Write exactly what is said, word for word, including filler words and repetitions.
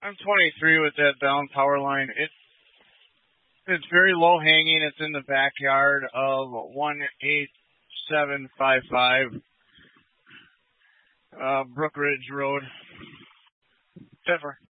I'm twenty-three with that down power line. It's it's very low hanging. It's in the backyard of one eight seven five five uh, Brook Ridge Road, Denver.